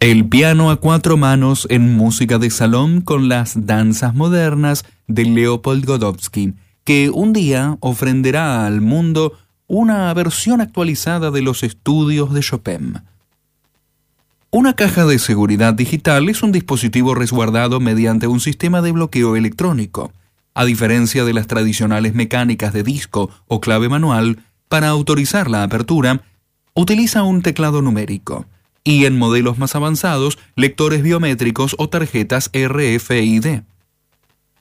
El piano a cuatro manos en música de salón con las danzas modernas de Leopold Godowsky, que un día ofrenderá al mundo una versión actualizada de los estudios de Chopin. Una caja de seguridad digital es un dispositivo resguardado mediante un sistema de bloqueo electrónico. A diferencia de las tradicionales mecánicas de disco o clave manual, para autorizar la apertura, utiliza un teclado numérico. Y en modelos más avanzados, lectores biométricos o tarjetas RFID.